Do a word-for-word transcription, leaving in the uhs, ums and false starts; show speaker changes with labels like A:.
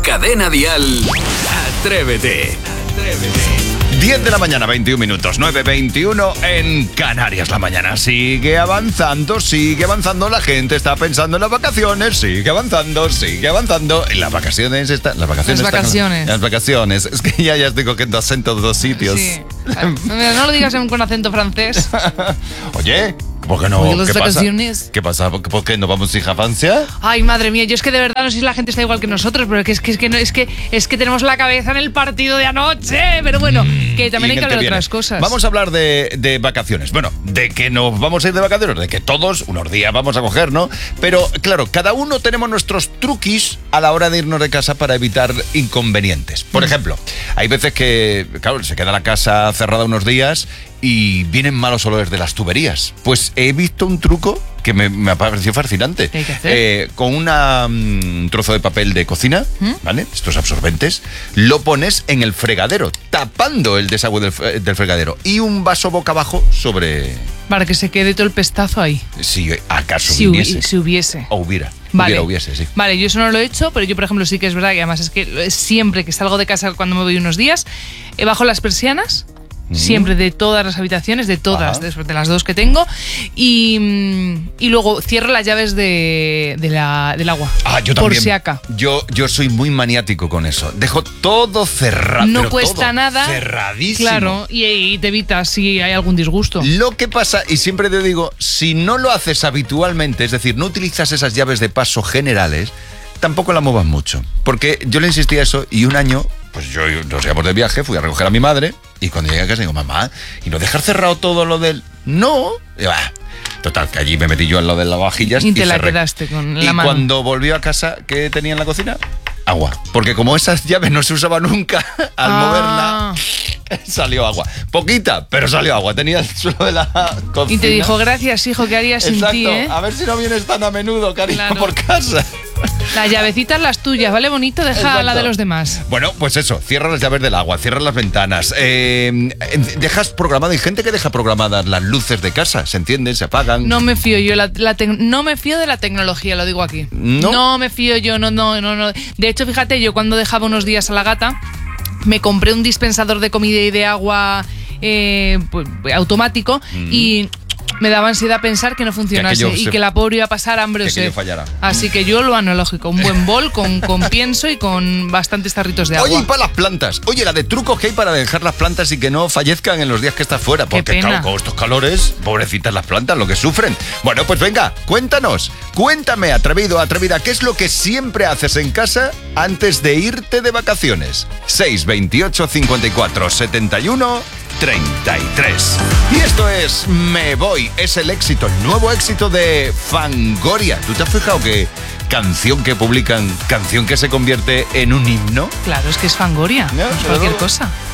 A: Cadena Dial, Atrévete. Atrévete.
B: diez de la mañana, veintiún minutos, nueve veintiuno en Canarias. La mañana sigue avanzando, sigue avanzando. La gente está pensando en las vacaciones, sigue avanzando, sigue avanzando. En las vacaciones están. Las vacaciones.
C: Las vacaciones.
B: Están, las vacaciones. Es que ya, ya estoy cogiendo acento de dos sitios.
C: Sí. No lo digas con acento francés.
B: Oye. ¿Por qué no?
C: Oye, las
B: ¿Qué
C: vacaciones.
B: pasa? ¿Qué pasa? ¿Por qué no vamos a ir a Francia?
C: Ay, madre mía, yo es que de verdad no sé si la gente está igual que nosotros, pero que es que es que no, es que es que tenemos la cabeza en el partido de anoche. Pero bueno, que también hay que hablar de otras cosas.
B: Vamos a hablar de, de vacaciones. Bueno, de que nos vamos a ir de vacaciones, de que todos unos días vamos a coger, ¿no? Pero claro, cada uno tenemos nuestros truquis a la hora de irnos de casa para evitar inconvenientes. Por mm. ejemplo, hay veces que, claro, se queda la casa cerrada unos días y vienen malos olores de las tuberías. Pues he visto un truco que me, me ha parecido fascinante.
C: ¿Qué hay que hacer?
B: Eh, con una, un trozo de papel de cocina, ¿Mm? ¿vale? Estos absorbentes, lo pones en el fregadero, tapando el desagüe del, del fregadero, y un vaso boca abajo sobre...
C: Para que se quede todo el pestazo ahí.
B: Si acaso
C: si
B: viniese.
C: Si hubiese.
B: O hubiera.
C: Vale.
B: Hubiera, hubiese, sí.
C: Vale, yo eso no lo he hecho, pero yo, por ejemplo, sí que es verdad que además es que siempre que salgo de casa cuando me voy unos días, eh, bajo las persianas. Siempre, de todas las habitaciones, de todas, de, de las dos que tengo. Y, y luego cierro las llaves de, de la, del agua.
B: Ah, yo
C: por
B: también.
C: si aca.
B: Yo, yo soy muy maniático con eso. Dejo todo cerrado.
C: No
B: pero
C: cuesta
B: todo
C: nada.
B: Cerradísimo.
C: Claro, y, y te evitas si hay algún disgusto.
B: Lo que pasa, y siempre te digo, si no lo haces habitualmente, es decir, no utilizas esas llaves de paso generales, tampoco la muevas mucho. Porque yo le insistí a eso y un año, pues yo nos íbamos de viaje, fui a recoger a mi madre y cuando llegué a casa digo, mamá, ¿y no dejar cerrado todo lo del...? No. Y va. Total, que allí me metí yo en lo de las vajillas y,
C: y te la
B: cerré.
C: Quedaste con la
B: y
C: mano.
B: Cuando volvió a casa, ¿qué tenía en la cocina? Agua. Porque como esas llaves no se usaban nunca, al
C: ah.
B: moverla salió agua. Poquita, pero salió agua. Tenía el suelo de la cocina.
C: Y te dijo, gracias, hijo, ¿qué harías sin
B: Exacto.
C: ti, eh?
B: A ver si no vienes tan a menudo, cariño,
C: claro.
B: por casa.
C: Las llavecitas las tuyas, ¿vale? Bonito, deja
B: Exacto.
C: la de los demás.
B: Bueno, pues eso, cierra las llaves del agua, cierra las ventanas, eh, dejas programado, hay gente que deja programadas las luces de casa, ¿se entienden? Se apagan.
C: No me fío yo, la, la te- no me fío de la tecnología, lo digo aquí.
B: ¿No?
C: No me fío yo, no, no, no, no. De hecho, fíjate, yo cuando dejaba unos días a la gata, me compré un dispensador de comida y de agua eh, pues, automático mm. y... me daba ansiedad pensar que no funcionase que y se, que la pobre iba a pasar hambre o sed. Así que yo lo analógico, un buen bol con, con pienso y con bastantes tarritos de agua.
B: Oye, y para las plantas. Oye, la de trucos que hay para dejar las plantas y que no fallezcan en los días que estás fuera. Porque claro, con estos calores, pobrecitas las plantas, lo que sufren. Bueno, pues venga, cuéntanos. Cuéntame, atrevido, atrevida, ¿qué es lo que siempre haces en casa antes de irte de vacaciones? seis veintiocho cincuenta y cuatro setenta y uno treinta y tres. Y esto es Me Voy, es el éxito, el nuevo éxito de Fangoria. ¿Tú te has fijado que canción que publican, canción que se convierte en un himno?
C: Claro, es que es Fangoria, no, no es cualquier
B: no.
C: cosa.